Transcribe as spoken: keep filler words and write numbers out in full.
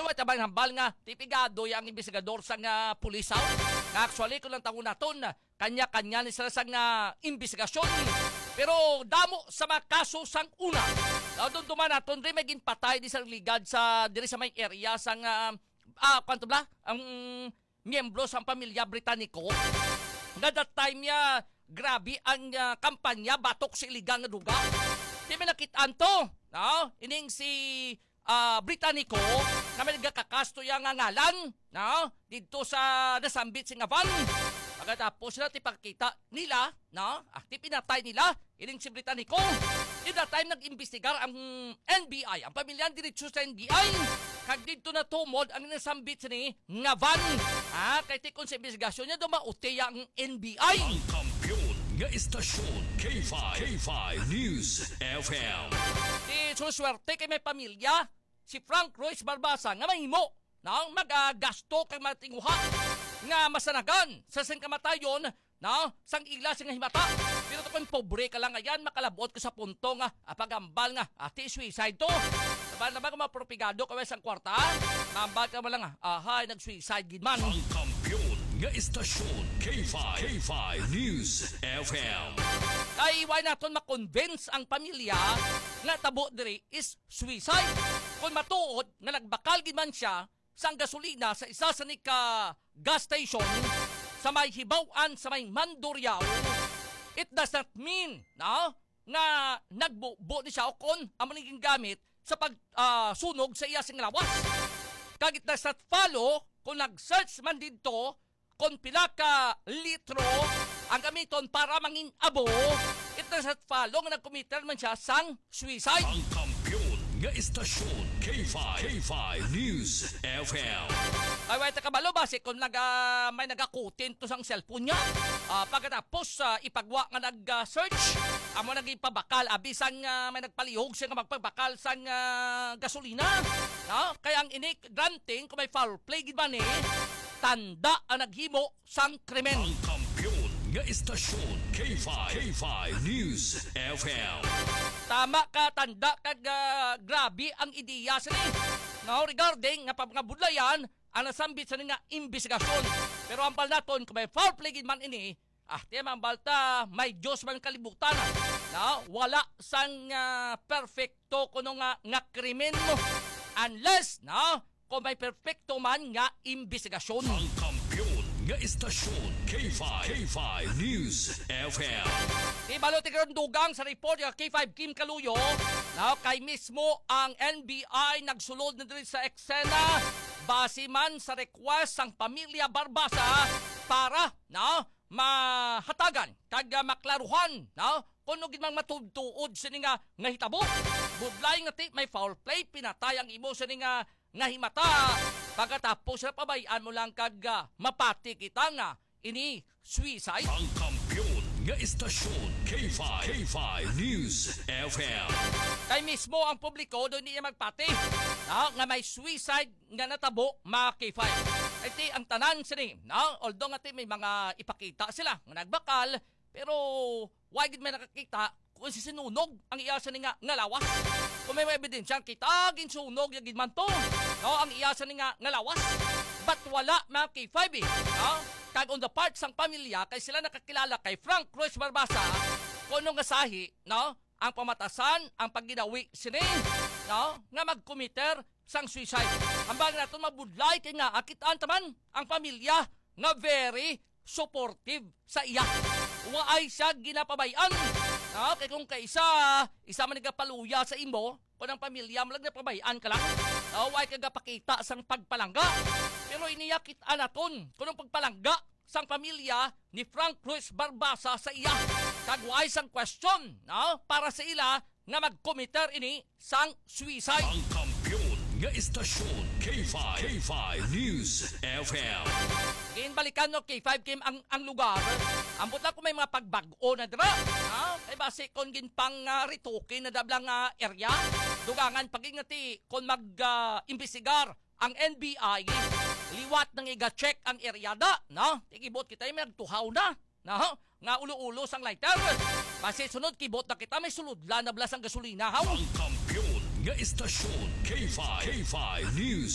mo itabang hambal nga tipigado yang investigador sa nga pulisaw. Nga actually kung lang taon naton kanya-kanya ni sila sa nga investigasyon. Pero damo sa mga kaso sang una. Doon duman naton rin maging patay di sa ligad sa diri sa may area sa nga ah kwanto bla ang miyembro sa pamilya Britannico. Nga that time ya grabe ang uh, kampanya batok sa iligang nga duga. Di may nakitaan to. No? Ining si uh, Britannico na may nagkakasto yung nga ngalan. No? Dito sa nasambit si nga van. Pagkatapos sila tipakita nila, no? Ah, pinatay nila. Ining si Britannico. In that time nag-imbestigar ang N B I. Ang pamilya diretso sa N B I. Kag dito na tumod ang nasambit ni nga van. Ah, kay tikon sa investigasyon niya dumauti ang N B I. Ang kampiyon nga istasyon K five, K five News F M. Di suswerte kay may pamilya si Frank Royce Barbasa nga mahimo nang magagasto kay matinguha nga masanagan sa sing kamatayon na sang ila sing himata. Pero to kung pobre ka lang ayan makalabot ka sa punto nga apagambal nga ati suicide to. Diba naman kung mapropigado ka sang kwarta, nambal ka mo lang ahay nag-suicide gid man. Ang kampiyon nga istasyon K five, K five News F M. Ay why naton ma-convince ang pamilya nga tabo diri is suicide. Kung matuod nga nagbakal gid man siya sang gasolina sa isa sa nika gas station sa may hibawan sa may Mandurriao, it does not mean no, nga nagbubo ni siya o kon ang maniging gamit sa pagsunog uh, sa iya sing lawas. Kag it does not follow kung nag-search man dito kung pila ka litro ang gamiton para mangin abo, it does not follow nga nag-committer man siya sang suicide. Ang kampiyon nga istasyon K five, K five News F M. Ay, wait, kabalo ba si kung naga, may nagakutin to sang cellphone niya. Uh, pagkatapos, uh, ipagwa nga nag-search, uh, amo naging pabakal, abisang uh, may nagpalihog siya nga magpabakal sang uh, gasolina. No? Kaya ang inik granting, kung may foul play, gid man eh, tanda ang naghimo sang krimen. Ang kampiyon nga istasyon K five, K five News F M. Tama ka, tanda kag uh, grabe ang ideya sa ni. No, regarding nga pagkabudlayan, ang nasambit sa nga investigasyon. Pero ang bal naton, kung may foul play man ini, ah, tiyan man balta, may Diyos man kalibutan. No? Wala sang uh, perfecto kuno nga, nga krimen mo. Unless, no? Kung may perfecto man nga investigasyon. Ang kampiyon nga istasyon K five, K five News F M. Ibalo tigron dugang sa report yung K five Kim Kaluyo. No? Kay mismo ang N B I nagsulod na din sa eksena base man sa request sang pamilya Barbasa para no, mahatagan kag maklaruhan no, kuno gid mang matudtuod sini nga nga hitabo. Budlay nga ti may foul play pinatay ang imo sini nga nga himata. Pagkatapos na pabayan mo lang kag uh, mapati kita nga ini suicide. Ang kampiyon nga istasyon K five, K five News F M. Kay mismo ang publiko doon niya magpati no, nga may suicide nga natabo mga K five. Iti ang tanan sini no, although nga ti may mga ipakita sila nga nagbakal pero why gid may nakakita kung sinunog ang iyasa ni nga, nga lawas. Kung may ebidensya kita ginsunog yagid man to no, ang iyasa ni nga, nga lawas. But wala mga K five eh. No? Kag on the part sang pamilya kay sila nakakilala kay Frank Royce Barbasa kuno nga sahi no, ang pamatasan ang pagginawi sini no, nga mag-committer sang suicide. Ang bagay naton mabudlay kay nga akitaan taman ang pamilya nga very supportive sa iya. Waay siya ginapabayan. No, kay kung kaisa, isa man nagapaluya sa imo, kung ang pamilya mo lang napabayaan ka lang, no, waay ka gapakita sang pagpalangga. Pero iniyakit anaton, kung ang pagpalangga sang pamilya ni Frank Royce Barbasa sa iya. Kagwaay sang question, no, para sa ila nga mag-committer ini sang suicide. Ang kampiyon nga istasyon K five, K five News F M. Ginbalikan no K five Kim ang ang lugar. Ambot na kung may mga pagbag-o na dira. Ha? Ay base kon ginpang uh, ritukin na dablang uh, area. Dugangan pagingati kon mag-imbestigar uh, ang N B I. Liwat nang iga-check ang area da. No? Tigibot kita yung magtuhaw na. No? Nga ulo-ulo sang lighter. Base sunod kibot na kita may suludlan na blas ang gasolina. Haw? Ang kampiyon nga istasyon K five, K five News